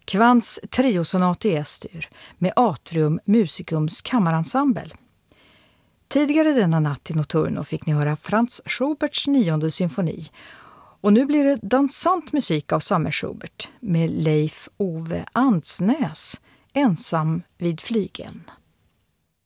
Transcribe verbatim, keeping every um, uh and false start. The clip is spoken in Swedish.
Kvants triosonat i S-dur med Atrium Musicums kammarensemble. Tidigare denna natt i Notturno fick ni höra Franz Schuberts nionde symfoni. Och nu blir det dansant musik av samme Schubert med Leif Ove Andsnäs, ensam vid flygeln.